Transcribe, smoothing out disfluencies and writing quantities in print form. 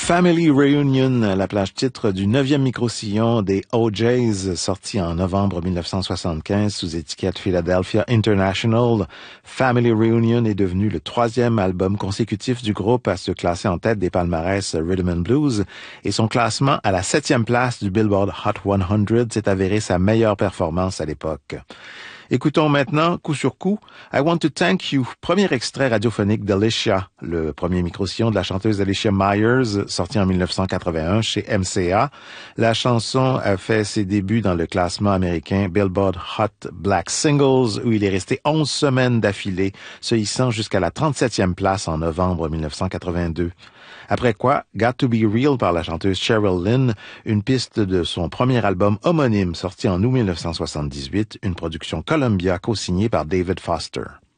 Family Reunion, la plage titre du 9e micro-sillon des OJs, sorti en novembre 1975 sous étiquette Philadelphia International. Family Reunion est devenu le 3e album consécutif du groupe à se classer en tête des palmarès Rhythm and Blues, et son classement à la 7e place du Billboard Hot 100 s'est avéré sa meilleure performance à l'époque. Écoutons maintenant, coup sur coup, I Want to Thank You, premier extrait radiophonique d'Alicia, le premier micro-sillon de la chanteuse Alicia Myers, sorti en 1981 chez MCA. La chanson a fait ses débuts dans le classement américain Billboard Hot Black Singles, où il est resté 11 semaines d'affilée, se hissant jusqu'à la 37e place en novembre 1982. Après quoi, Got to Be Real par la chanteuse Cheryl Lynn, une piste de son premier album homonyme sorti en août 1978, une production Columbia co-signée par David Foster.